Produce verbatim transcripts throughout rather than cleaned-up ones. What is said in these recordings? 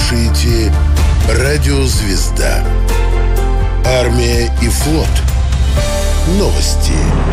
слушаете «Радио Звезда». Армия и флот. Новости.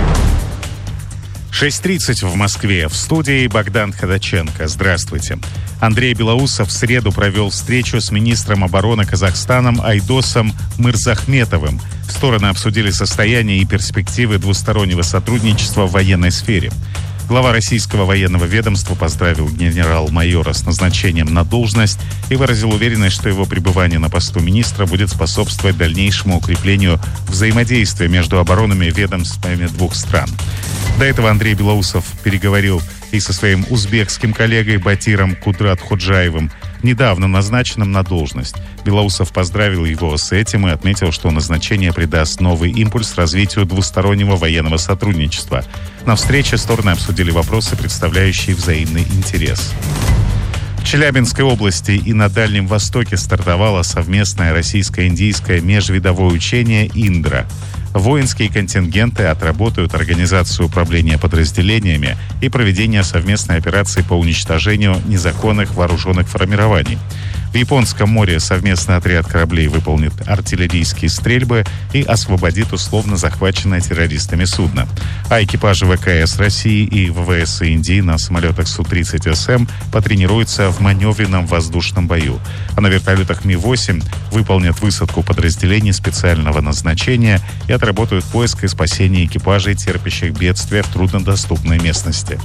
шесть тридцать в Москве. В студии Богдан Ходаченко. Здравствуйте. Андрей Белоусов в среду провел встречу с министром обороны Казахстана Айдосом Мырзахметовым. Стороны обсудили состояние и перспективы двустороннего сотрудничества в военной сфере. Глава российского военного ведомства поздравил генерал-майора с назначением на должность и выразил уверенность, что его пребывание на посту министра будет способствовать дальнейшему укреплению взаимодействия между оборонными ведомствами двух стран. До этого Андрей Белоусов переговорил и со своим узбекским коллегой Батиром Кудрат-Ходжаевым, недавно назначенным на должность. Белоусов поздравил его с этим и отметил, что назначение придаст новый импульс развитию двустороннего военного сотрудничества. На встрече стороны обсудили вопросы, представляющие взаимный интерес. В Челябинской области и на Дальнем Востоке стартовало совместное российско-индийское межвидовое учение «Индра». Воинские контингенты отработают организацию управления подразделениями и проведение совместной операции по уничтожению незаконных вооруженных формирований. В Японском море совместный отряд кораблей выполнит артиллерийские стрельбы и освободит условно захваченное террористами судно. А экипажи ВКС России и ВВС Индии на самолетах Су тридцать эс эм потренируются в маневренном воздушном бою. А на вертолетах Ми восемь выполнят высадку подразделений специального назначения и отработают поиск и спасение экипажей, терпящих бедствия в труднодоступной местности.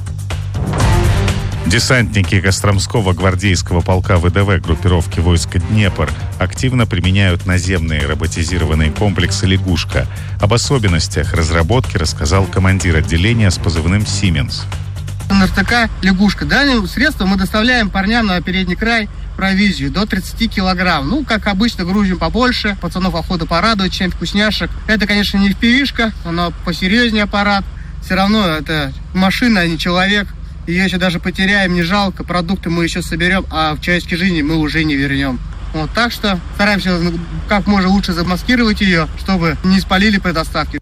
Десантники Костромского гвардейского полка ВДВ группировки войск Днепр активно применяют наземные роботизированные комплексы «Лягушка». Об особенностях разработки рассказал командир отделения с позывным «Сименс». эн эр тэ ка «Лягушка». Данным средством мы доставляем парням на передний край провизию до тридцати килограмм. Ну, как обычно, грузим побольше, пацанов охота порадовать, чем вкусняшек. Это, конечно, не впивишка, но посерьезнее аппарат. Все равно это машина, а не человек. Ее еще даже потеряем, не жалко. Продукты мы еще соберем, а в человеческой жизни мы уже не вернем. Вот, так что стараемся как можно лучше замаскировать ее, чтобы не спалили при доставке.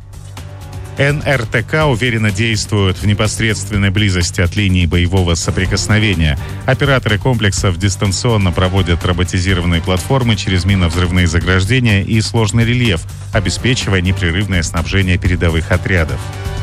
эн эр тэ ка уверенно действуют в непосредственной близости от линии боевого соприкосновения. Операторы комплексов дистанционно проводят роботизированные платформы через минно-взрывные заграждения и сложный рельеф, обеспечивая непрерывное снабжение передовых отрядов.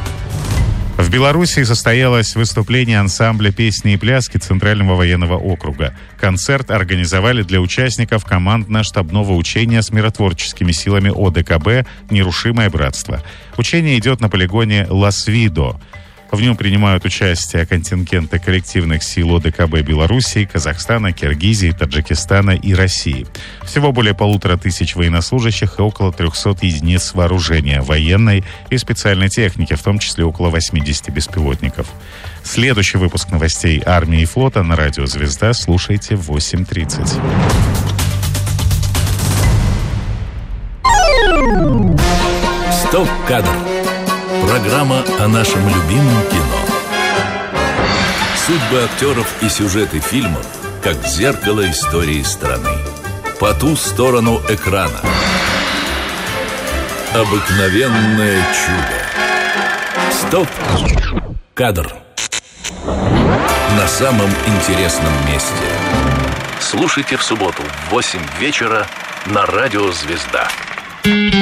В Белоруссии состоялось выступление ансамбля песни и пляски Центрального военного округа. Концерт организовали для участников командно-штабного учения с миротворческими силами о дэ ка бэ «Нерушимое братство». Учение идет на полигоне Лас-Видо. В нем принимают участие контингенты коллективных сил о дэ ка бэ Белоруссии, Казахстана, Киргизии, Таджикистана и России. Всего более полутора тысяч военнослужащих и около трехсот единиц вооружения, военной и специальной техники, в том числе около восьмидесяти беспилотников. Следующий выпуск новостей армии и флота на радио «Звезда» слушайте в восемь тридцать. Стоп-кадр. Программа о нашем любимом кино. Судьбы актеров и сюжеты фильмов, как зеркало истории страны. По ту сторону экрана. Обыкновенное чудо. Стоп-кадр. На самом интересном месте. Слушайте в субботу в восемь вечера на радио «Звезда».